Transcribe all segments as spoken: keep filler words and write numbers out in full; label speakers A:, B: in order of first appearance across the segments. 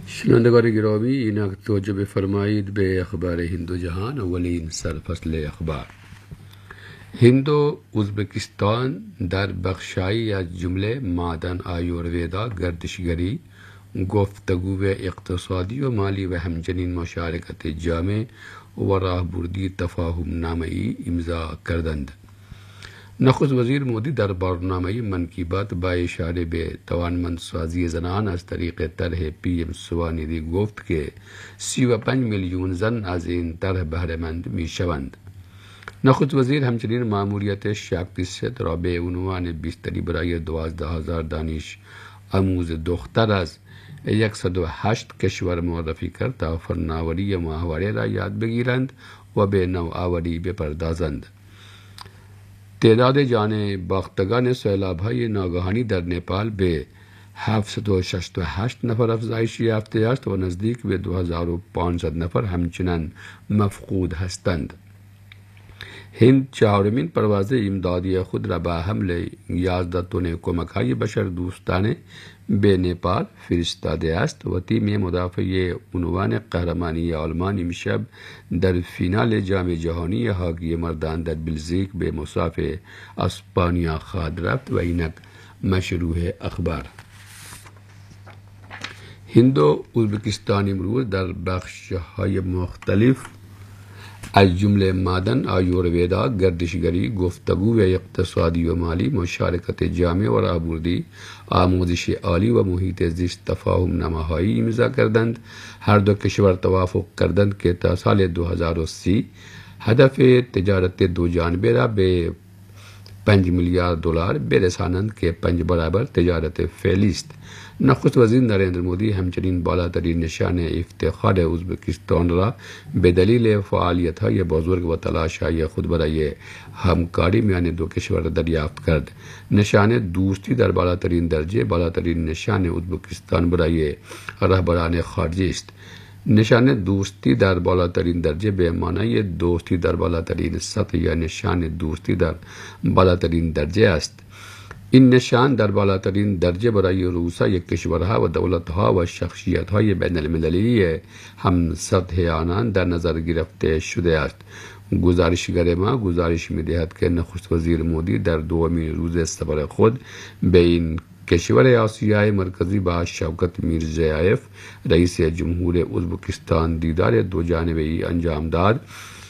A: شنوندگان گرامی، اینک توجه بفرمایید به اخبار هند و جهان. اولین سرفصل اخبار. هند و ازبکستان در بخشایی از جمله معدن، آیورویدا، گردشگری، گفتگو اقتصادی و مالی و همچنین مشارکت جامع و راهبردی تفاهم نامه‌ای امضا کردند. نخست وزیر مودی در برنامه من کی بات با اشاره به توانمندسازی زنان از طریق طرح پی ام سوانیدی گفت که سی و پنج میلیون زن از این طرح بهره‌مند می شوند. نخست وزیر همچنین ماموریت شاکتی ست را به عنوان بیستری برای دوازده هزار دانش آموز دختر از صد و هشت کشور معرفی کرد تا فناوری ماهواره را یاد بگیرند و به نوآوری بپردازند. تعداد جان باختگان سیلاب‌های ناگهانی در نپال به هفتصد و شصت و هشت نفر افزایش یافته است و نزدیک به دو هزار و پانصد نفر همچنان مفقود هستند. هند چهارمین پرواز امدادی خود را با حمل یازده تن کمک‌های بشر دوستانه به نپال فرستاده است و تیم مدافع عنوان قهرمانی آلمان امشب در فینال جام جهانی هاکی مردان در بلژیک به مصاف اسپانیا خواهد رفت. و اینک مشروع اخبار. هند و ازبکستان امروز در بخش‌های مختلف از جمله معدن، آیورویدا، گردشگری، گفتگو و اقتصادی و مالی، مشارکت جامع و راهبردی، آموزش عالی و محیط زیست تفاهم نامه‌هایی امضا کردند. هر دو کشور توافق کردند که تا سال دو هزار و سی هدف تجارت دو جانبه را به پنج میلیارد دلار برسانند که پنج برابر تجارت فعلی است. نخست وزیر نریندر مودی همچنین بالاترین نشان افتخار ازبکستان را به دلیل فعالیت‌های بزرگ و تلاش‌های خود برای همکاری میان دو کشور دریافت کرد. نشان دوستی در بالاترین درجه بالاترین نشان ازبکستان برای رهبران خارجی است. نشان دوستی در بالاترین درجه به معنای دوستی در بالاترین سطح یا نشان دوستی در بالاترین درجه است. این نشان در بالاترین درجه برای رؤسای کشورها و دولتها و شخصیت‌های بین المللی هم سطح آنان در نظر گرفته شده است. گزارشگر ما گزارش می‌دهد که نخست وزیر مودی در دومین روز سفر خود به این کشور آسیای مرکزی با شوکت میرزیایف رئیس جمهور ازبکستان دیدار دو جانبه‌ای انجام داد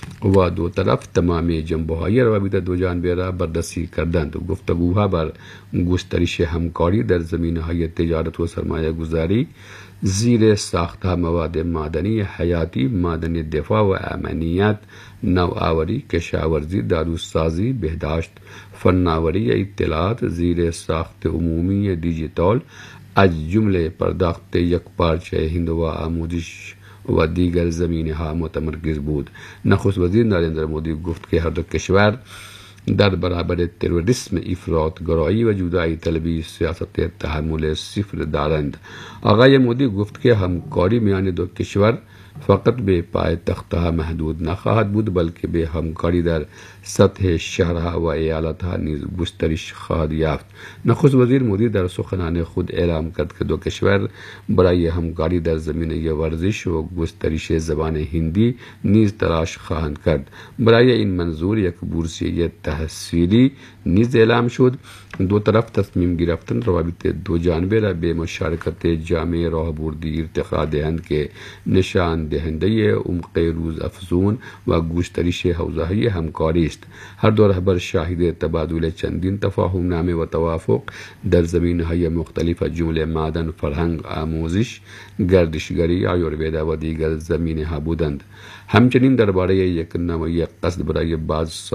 A: و دو طرف تمام جنبه‌های روابط دو جانبه را بررسی کردند. گفتگوها بر گسترش همکاری در زمینه‌های تجارت و سرمایه گذاری، زیر ساختها مواد معدنی حیاتی، معدن دفاع و امنیت، نوآوری، کشاورزی، داروسازی، بهداشت، فناوری، اطلاعات، زیر ساخت عمومی دیجیتال از جمله پرداخت یکپارچه هند و آموزش و دیگر زمینه‌ها متمرکز بود. نخست وزیر نریندر مودی گفت که هر دو کشور در برابر تروریسم، افراط‌گرایی و جدایی طلبی سیاست تحمل صفر دارند. آقای مودی گفت که همکاری میان دو کشور فقط به پایتخت‌ها محدود نخواهد بود بلکه به همکاری در سطح شهرها و ایالت‌ها نیز گسترش خواهد یافت. نخست وزیر مودی در سخنان خود اعلام کرد که دو کشور برای همکاری در زمینه ورزش و گسترش زبان هندی نیز تلاش خواهند کرد. برای این منظور یک بورسیه تحصیلی نیز اعلام شد. دو طرف تصمیم گرفتن روابط دو جانبه را به مشارکت جامع راهبردی ارتقا دهند که نشان دهنده عمق روز افزون و گسترش حوزه‌های همکاری است. هر دو رهبر شاهد تبادل چندین تفاهم نامه و توافق در زمینه‌های مختلف از جمله معدن، فرهنگ، آموزش، گردشگری، آیورویدا و دیگر زمینه‌ها بودند. همچنین درباره یک نامه قصد برای باز